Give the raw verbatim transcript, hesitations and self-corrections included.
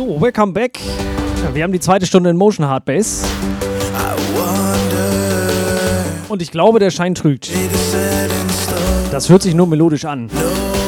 So, welcome back. Wir haben die zweite Stunde in Motion Hard Bass. Und ich glaube, der Schein trügt. Das hört sich nur melodisch an.